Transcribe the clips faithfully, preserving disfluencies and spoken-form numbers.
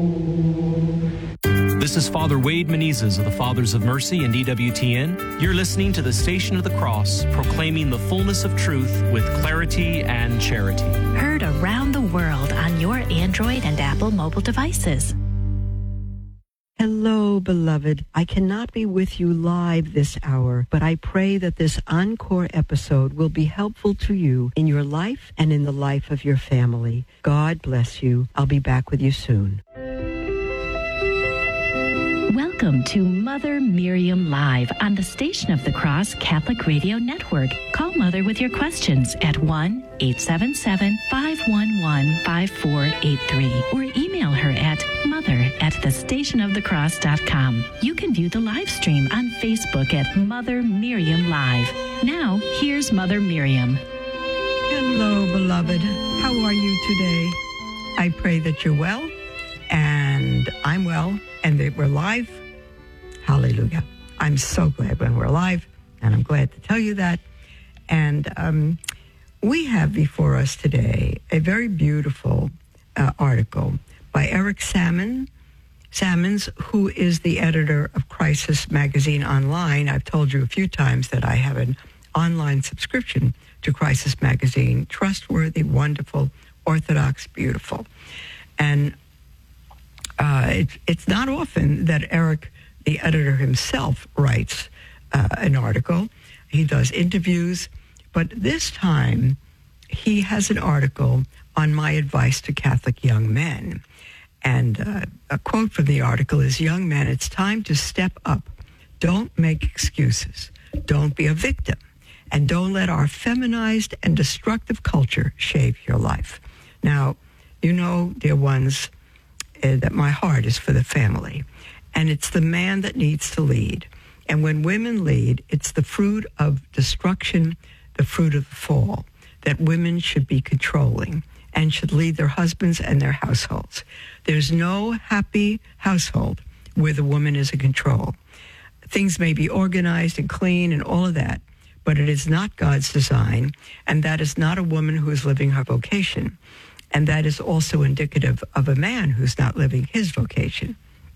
This is Father Wade Menezes of the Fathers of Mercy and E W T N. You're listening to the Station of the Cross, proclaiming the fullness of truth with clarity and charity. Heard around the world on your Android and Apple mobile devices. Hello, beloved. I cannot be with you live this hour, but I pray that this encore episode will be helpful to you in your life and in the life of your family. God bless you. I'll be back with you soon. Welcome to Mother Miriam Live on the Station of the Cross Catholic Radio Network. Call Mother with your questions at one eight seven seven, five one one, five four eight three or email her at mother at the station of the cross dot com. You can view the live stream on Facebook at Mother Miriam Live. Now, here's Mother Miriam. Hello, beloved. How are you today? I pray that you're well, and I'm well, and that we're live. Hallelujah. I'm so glad when we're live, and I'm glad to tell you that. And um, we have before us today a very beautiful uh, article by Eric Salmon, Salmons, who is the editor of Crisis Magazine Online. I've told you a few times that I have an online subscription to Crisis Magazine. Trustworthy, wonderful, orthodox, beautiful. And uh, it, it's not often that Eric, the editor himself, writes uh, an article. He does interviews. But this time, he has an article on my advice to Catholic young men. And uh, a quote from the article is, "Young men, it's time to step up. Don't make excuses. Don't be a victim. And don't let our feminized and destructive culture shape your life." Now, you know, dear ones, uh, that my heart is for the family. And it's the man that needs to lead. And when women lead, it's the fruit of destruction, the fruit of the fall, that women should be controlling and should lead their husbands and their households. There's no happy household where the woman is in control. Things may be organized and clean and all of that, but it is not God's design, and that is not a woman who is living her vocation. And that is also indicative of a man who's not living his vocation.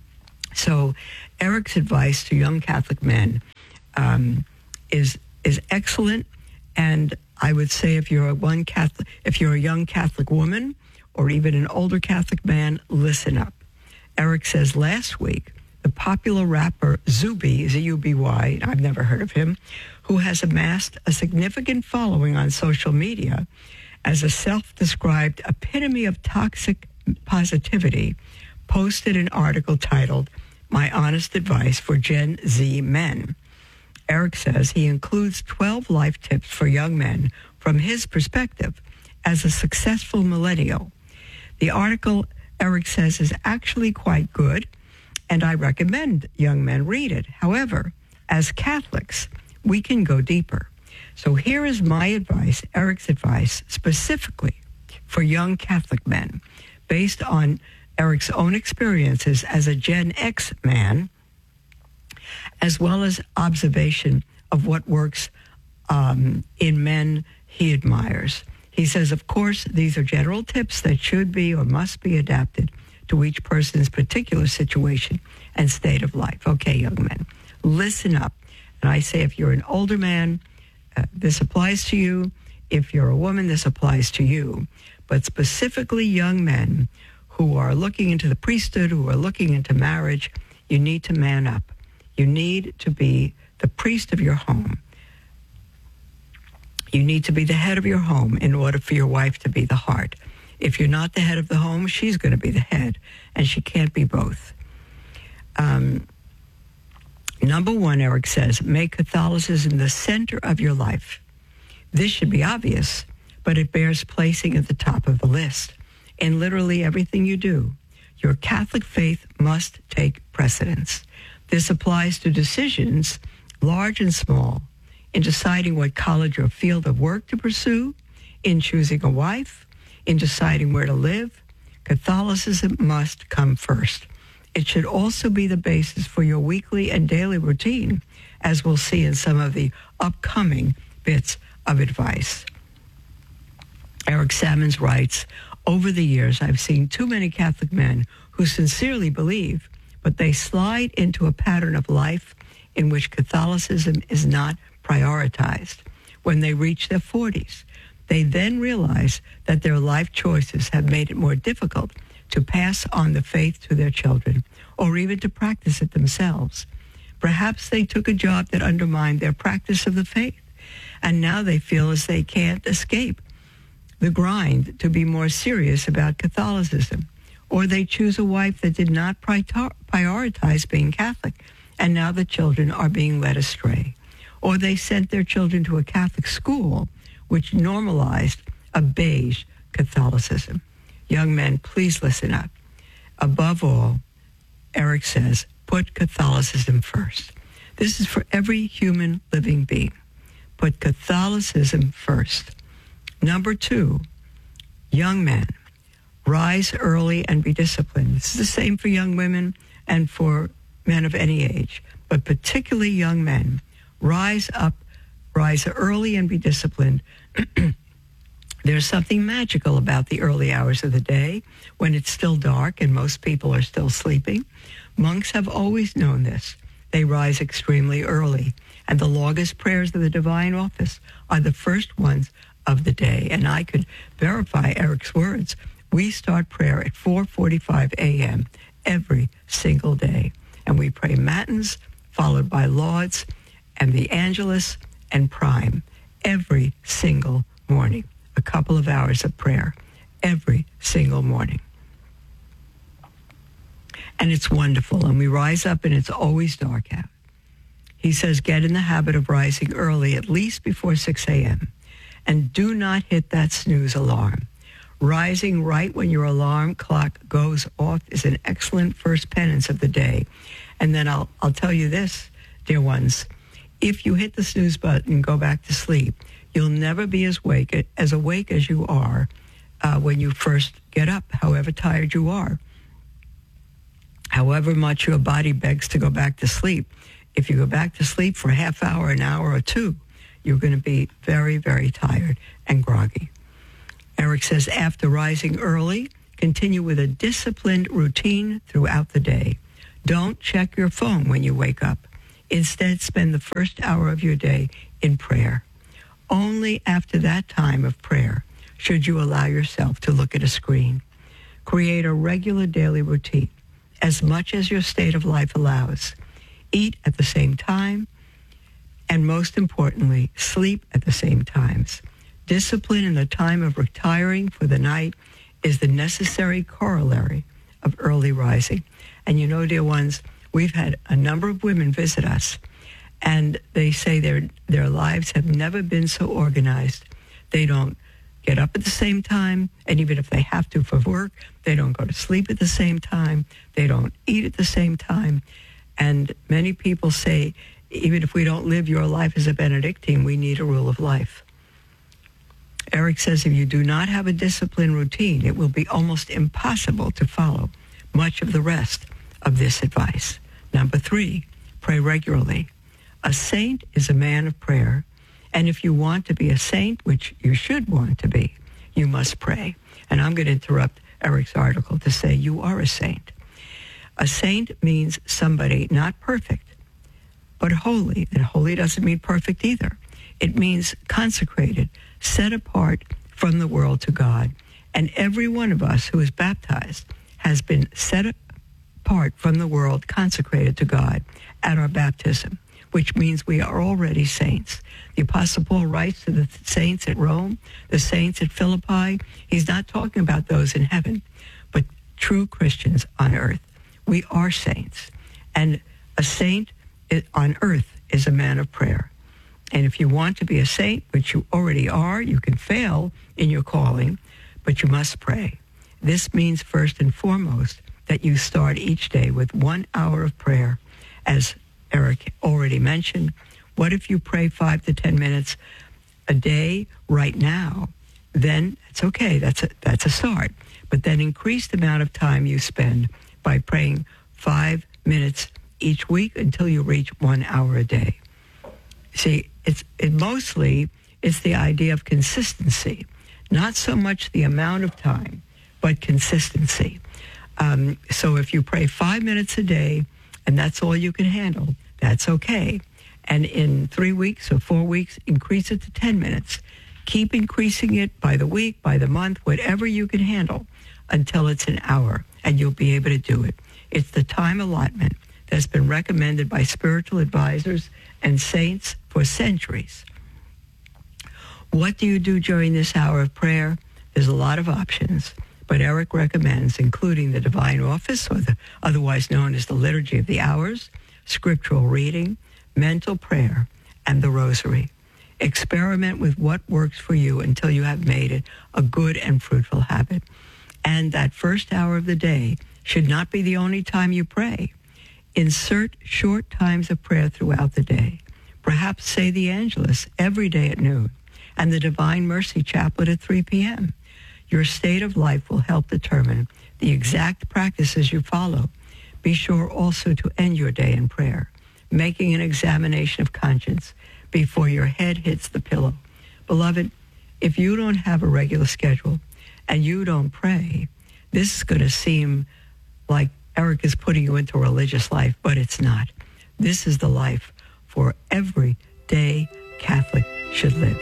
So Eric's advice to young Catholic men um, is is excellent. And I would say if you're a one Catholic, if you're a young Catholic woman or even an older Catholic man, listen up. Eric says last week, the popular rapper Zuby, Z U B Y, I've never heard of him, who has amassed a significant following on social media as a self-described epitome of toxic positivity, posted an article titled, "My Honest Advice for Gen Z Men." Eric says he includes twelve life tips for young men from his perspective as a successful millennial. The article, Eric says, is actually quite good, and I recommend young men read it. However, as Catholics, we can go deeper. So here is my advice, Eric's advice, specifically for young Catholic men, based on Eric's own experiences as a Gen X man, as well as observation of what works um, in men he admires. He says, of course, these are general tips that should be or must be adapted to each person's particular situation and state of life. Okay, young men, listen up. And I say, if you're an older man, uh, this applies to you. If you're a woman, this applies to you. But specifically young men who are looking into the priesthood, who are looking into marriage, you need to man up. You need to be the priest of your home. You need to be the head of your home in order for your wife to be the heart. If you're not the head of the home, she's going to be the head, and she can't be both. Um, number one, Eric says, make Catholicism the center of your life. This should be obvious, but it bears placing at the top of the list. In literally everything you do, your Catholic faith must take precedence. This applies to decisions, large and small, in deciding what college or field of work to pursue, in choosing a wife, in deciding where to live. Catholicism must come first. It should also be the basis for your weekly and daily routine, as we'll see in some of the upcoming bits of advice. Eric Salmons writes, over the years, I've seen too many Catholic men who sincerely believe, but they slide into a pattern of life in which Catholicism is not prioritized. When they reach their forties, they then realize that their life choices have made it more difficult to pass on the faith to their children or even to practice it themselves. Perhaps they took a job that undermined their practice of the faith, and now they feel as they can't escape the grind to be more serious about Catholicism. Or they choose a wife that did not prioritize being Catholic, and now the children are being led astray. Or they sent their children to a Catholic school which normalized a beige Catholicism. Young men, please listen up. Above all, Eric says, put Catholicism first. This is for every human living being. Put Catholicism first. Number two, young men, rise early and be disciplined. This is the same for young women and for men of any age, but particularly young men. Rise up, rise early and be disciplined. There's something magical about the early hours of the day when it's still dark and most people are still sleeping. Monks have always known this. They rise extremely early, and the longest prayers of the divine office are the first ones of the day. And I could verify Eric's words. We start prayer at four forty-five a.m. every single day, and we pray matins, followed by lauds, and the Angelus and Prime every single morning. A couple of hours of prayer every single morning. And it's wonderful, and we rise up and it's always dark out. He says, get in the habit of rising early, at least before six a.m., and do not hit that snooze alarm. Rising right when your alarm clock goes off is an excellent first penance of the day. And then I'll I'll tell you this, dear ones, if you hit the snooze button and go back to sleep, you'll never be as awake as awake as you are uh, when you first get up, however tired you are. However much your body begs to go back to sleep, if you go back to sleep for a half hour, an hour or two, you're going to be very, very tired and groggy. Eric says, after rising early, continue with a disciplined routine throughout the day. Don't check your phone when you wake up. Instead, spend the first hour of your day in prayer. Only after that time of prayer should you allow yourself to look at a screen. Create a regular daily routine, as much as your state of life allows. Eat at the same time, and most importantly, sleep at the same times. Discipline in the time of retiring for the night is the necessary corollary of early rising. And you know, dear ones, we've had a number of women visit us, and they say their their lives have never been so organized. They don't get up at the same time, and even if they have to for work, they don't go to sleep at the same time. They don't eat at the same time. And many people say, even if we don't live your life as a Benedictine, we need a rule of life. Eric says if you do not have a disciplined routine, it will be almost impossible to follow much of the rest of this advice. Number three, pray regularly. A saint is a man of prayer, and if you want to be a saint, which you should want to be, you must pray. And I'm going to interrupt Eric's article to say you are a saint. A saint means somebody not perfect, but holy. And holy doesn't mean perfect either. It means consecrated, set apart from the world to God. And every one of us who is baptized has been set apart from the world, consecrated to God at our baptism, which means we are already saints. The Apostle Paul writes to the saints at Rome, the saints at Philippi. He's not talking about those in heaven, but true Christians on earth. We are saints. And a saint on earth is a man of prayer. And if you want to be a saint, which you already are, you can fail in your calling, but you must pray. This means first and foremost that you start each day with one hour of prayer. As Eric already mentioned, what if you pray five to ten minutes a day right now? Then it's okay, that's a, that's a start. But then increase the amount of time you spend by praying five minutes each week until you reach one hour a day. See, it's it mostly it's the idea of consistency, not so much the amount of time, but consistency. Um, so if you pray five minutes a day and that's all you can handle, that's okay. And in three weeks or four weeks, increase it to ten minutes. Keep increasing it by the week, by the month, whatever you can handle until it's an hour, and you'll be able to do it. It's the time allotment that's been recommended by spiritual advisors and saints for centuries. What do you do during this hour of prayer? There's a lot of options, but Eric recommends including the Divine Office, or the otherwise known as the Liturgy of the Hours, scriptural reading, mental prayer, and the Rosary. Experiment with what works for you until you have made it a good and fruitful habit. And that first hour of the day should not be the only time you pray. Insert short times of prayer throughout the day. Perhaps say the Angelus every day at noon and the Divine Mercy Chaplet at three p.m. Your state of life will help determine the exact practices you follow. Be sure also to end your day in prayer, making an examination of conscience before your head hits the pillow. Beloved, if you don't have a regular schedule and you don't pray, this is going to seem like Eric is putting you into a religious life, but it's not. This is the life for everyday Catholic should live.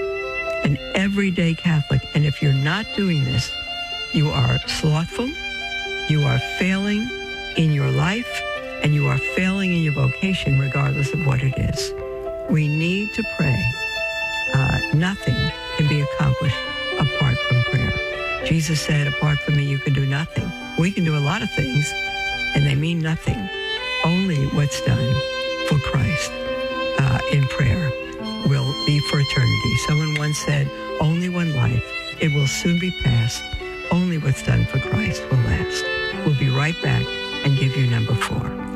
An everyday Catholic. And if you're not doing this, you are slothful, you are failing in your life, and you are failing in your vocation regardless of what it is. We need to pray. Uh, nothing can be accomplished apart from prayer. Jesus said, apart from me, you can do nothing. We can do a lot of things, and they mean nothing. Only what's done for Christ uh, in prayer will be for eternity. Someone once said, only one life. It will soon be past. Only what's done for Christ will last. We'll be right back and give you number four.